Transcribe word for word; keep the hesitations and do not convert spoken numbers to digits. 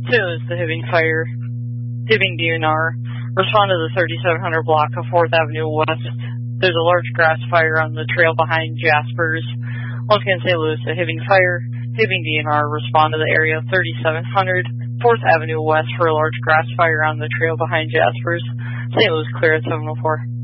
Saint Louis to Hibbing Fire, Hibbing D N R. Respond to the thirty-seven hundred block of fourth Avenue West. There's a large grass fire on the trail behind Jaspers. Once again, Saint Louis to Hibbing Fire, Hibbing D N R. Respond to the area of thirty-seven hundred, fourth Avenue West for a large grass fire on the trail behind Jaspers. Saint Louis clear at seven oh four.